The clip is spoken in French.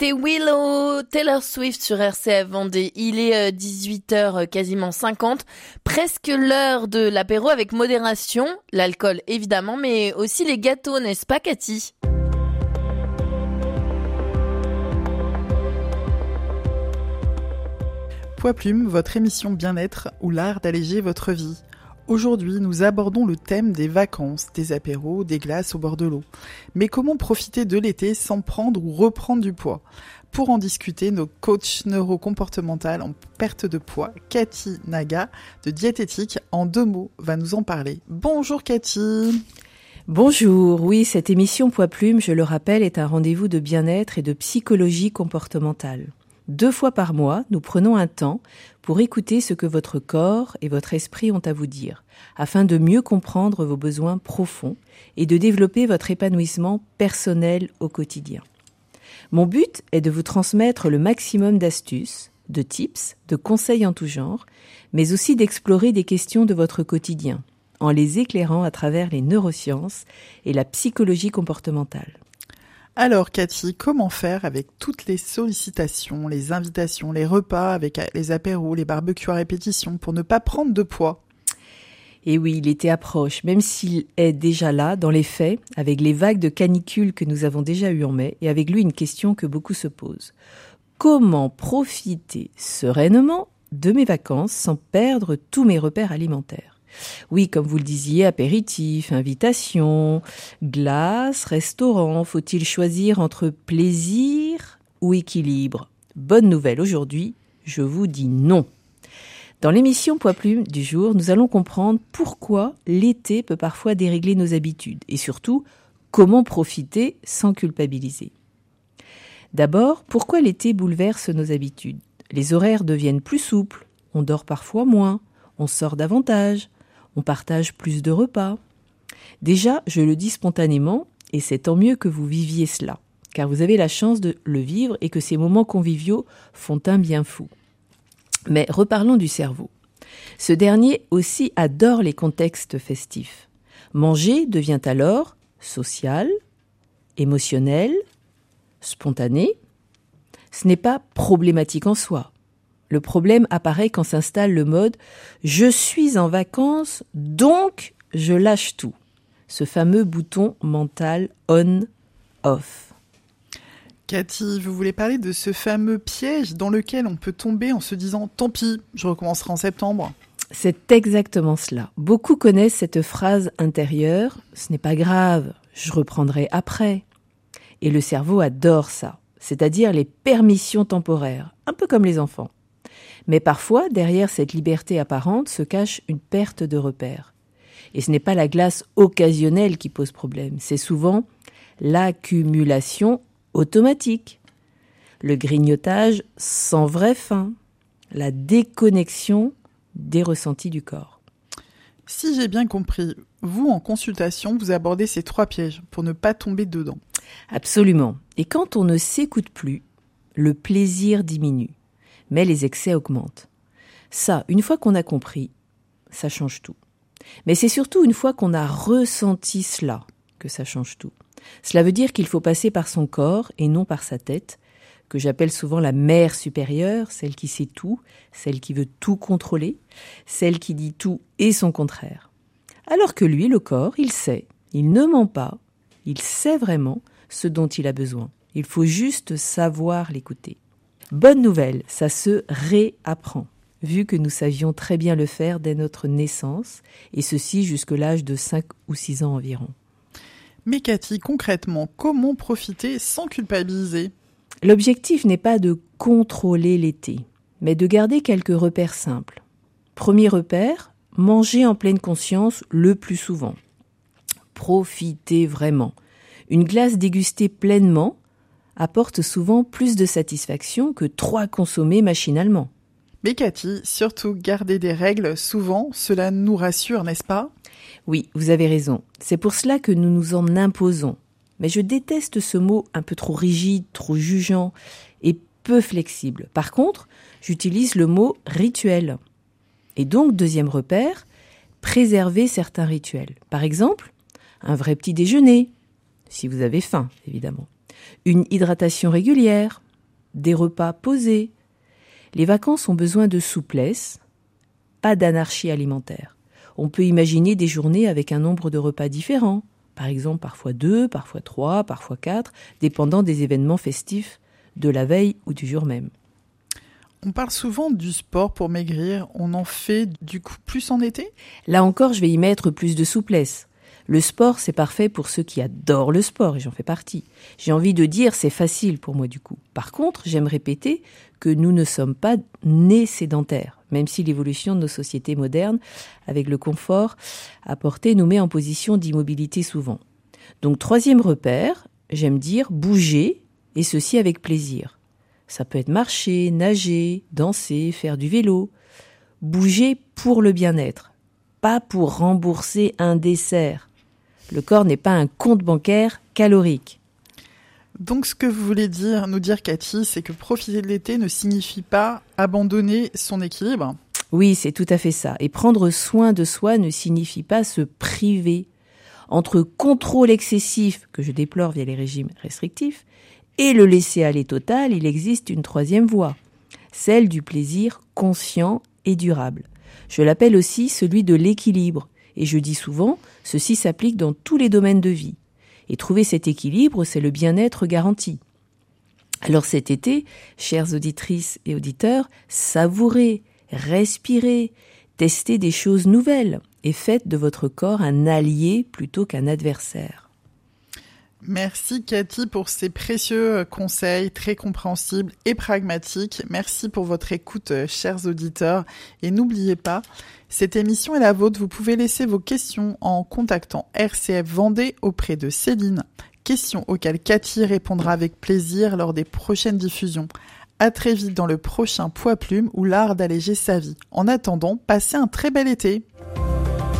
C'était Willow, Taylor Swift sur RCF Vendée. Il est 18h quasiment 50, presque l'heure de l'apéro avec modération, l'alcool évidemment, mais aussi les gâteaux, n'est-ce pas Cathy ? Poids Plume, votre émission bien-être ou l'art d'alléger votre vie. Aujourd'hui, nous abordons le thème des vacances, des apéros, des glaces au bord de l'eau. Mais comment profiter de l'été sans prendre ou reprendre du poids ? Pour en discuter, nos coachs neuro-comportementales en perte de poids, Cathy Naga, de Diététique, en 2 mots, va nous en parler. Bonjour Cathy. Bonjour, oui, cette émission Poids Plume, je le rappelle, est un rendez-vous de bien-être et de psychologie comportementale. 2 fois par mois, nous prenons un temps pour écouter ce que votre corps et votre esprit ont à vous dire, afin de mieux comprendre vos besoins profonds et de développer votre épanouissement personnel au quotidien. Mon but est de vous transmettre le maximum d'astuces, de tips, de conseils en tout genre, mais aussi d'explorer des questions de votre quotidien, en les éclairant à travers les neurosciences et la psychologie comportementale. Alors Cathy, comment faire avec toutes les sollicitations, les invitations, les repas avec les apéros, les barbecues à répétition pour ne pas prendre de poids ? Et oui, l'été approche, même s'il est déjà là, dans les faits, avec les vagues de canicule que nous avons déjà eues en mai, et avec lui une question que beaucoup se posent. Comment profiter sereinement de mes vacances sans perdre tous mes repères alimentaires ? Oui, comme vous le disiez, apéritif, invitation, glace, restaurant, faut-il choisir entre plaisir ou équilibre ? Bonne nouvelle aujourd'hui, je vous dis non. Dans l'émission Poids Plume du jour, nous allons comprendre pourquoi l'été peut parfois dérégler nos habitudes et surtout, comment profiter sans culpabiliser. D'abord, pourquoi l'été bouleverse nos habitudes ? Les horaires deviennent plus souples, on dort parfois moins, on sort davantage, on partage plus de repas. Déjà, je le dis spontanément, et c'est tant mieux que vous viviez cela, car vous avez la chance de le vivre et que ces moments conviviaux font un bien fou. Mais reparlons du cerveau. Ce dernier aussi adore les contextes festifs. Manger devient alors social, émotionnel, spontané. Ce n'est pas problématique en soi. Le problème apparaît quand s'installe le mode « je suis en vacances, donc je lâche tout ». Ce fameux bouton mental on-off. Cathy, vous voulez parler de ce fameux piège dans lequel on peut tomber en se disant « tant pis, je recommencerai en septembre ». C'est exactement cela. Beaucoup connaissent cette phrase intérieure « ce n'est pas grave, je reprendrai après ». Et le cerveau adore ça, c'est-à-dire les permissions temporaires, un peu comme les enfants. Mais parfois, derrière cette liberté apparente se cache une perte de repères. Et ce n'est pas la glace occasionnelle qui pose problème, c'est souvent l'accumulation automatique, le grignotage sans vraie fin, la déconnexion des ressentis du corps. Si j'ai bien compris, vous, en consultation, vous abordez ces 3 pièges pour ne pas tomber dedans. Absolument. Et quand on ne s'écoute plus, le plaisir diminue. Mais les excès augmentent. Ça, une fois qu'on a compris, ça change tout. Mais c'est surtout une fois qu'on a ressenti cela que ça change tout. Cela veut dire qu'il faut passer par son corps et non par sa tête, que j'appelle souvent la mère supérieure, celle qui sait tout, celle qui veut tout contrôler, celle qui dit tout et son contraire. Alors que lui, le corps, il sait, il ne ment pas, il sait vraiment ce dont il a besoin. Il faut juste savoir l'écouter. Bonne nouvelle, ça se réapprend, vu que nous savions très bien le faire dès notre naissance, et ceci jusqu'à l'âge de 5 ou 6 ans environ. Mais Cathy, concrètement, comment profiter sans culpabiliser ? L'objectif n'est pas de contrôler l'été, mais de garder quelques repères simples. Premier repère, manger en pleine conscience le plus souvent. Profitez vraiment. Une glace dégustée pleinement apporte souvent plus de satisfaction que 3 consommés machinalement. Mais Cathy, surtout garder des règles, souvent, cela nous rassure, n'est-ce pas ? Oui, vous avez raison. C'est pour cela que nous nous en imposons. Mais je déteste ce mot un peu trop rigide, trop jugeant et peu flexible. Par contre, j'utilise le mot rituel. Et donc, deuxième repère, préserver certains rituels. Par exemple, un vrai petit déjeuner, si vous avez faim, évidemment. Une hydratation régulière, des repas posés. Les vacances ont besoin de souplesse, pas d'anarchie alimentaire. On peut imaginer des journées avec un nombre de repas différents, par exemple parfois 2, parfois 3, parfois 4, dépendant des événements festifs de la veille ou du jour même. On parle souvent du sport pour maigrir, on en fait du coup plus en été ? Là encore, je vais y mettre plus de souplesse. Le sport, c'est parfait pour ceux qui adorent le sport, et j'en fais partie. J'ai envie de dire, c'est facile pour moi du coup. Par contre, j'aime répéter que nous ne sommes pas nés sédentaires, même si l'évolution de nos sociétés modernes, avec le confort apporté, nous met en position d'immobilité souvent. Donc, troisième repère, j'aime dire bouger, et ceci avec plaisir. Ça peut être marcher, nager, danser, faire du vélo. Bouger pour le bien-être, pas pour rembourser un dessert. Le corps n'est pas un compte bancaire calorique. Donc ce que vous voulez nous dire Cathy, c'est que profiter de l'été ne signifie pas abandonner son équilibre ? Oui, c'est tout à fait ça. Et prendre soin de soi ne signifie pas se priver. Entre contrôle excessif, que je déplore via les régimes restrictifs, et le laisser-aller total, il existe une troisième voie, celle du plaisir conscient et durable. Je l'appelle aussi celui de l'équilibre. Et je dis souvent, ceci s'applique dans tous les domaines de vie. Et trouver cet équilibre, c'est le bien-être garanti. Alors cet été, chères auditrices et auditeurs, savourez, respirez, testez des choses nouvelles et faites de votre corps un allié plutôt qu'un adversaire. Merci Cathy pour ces précieux conseils très compréhensibles et pragmatiques. Merci pour votre écoute, chers auditeurs. Et n'oubliez pas, cette émission est la vôtre. Vous pouvez laisser vos questions en contactant RCF Vendée auprès de Céline. Questions auxquelles Cathy répondra avec plaisir lors des prochaines diffusions. À très vite dans le prochain Poids Plume ou l'art d'alléger sa vie. En attendant, passez un très bel été.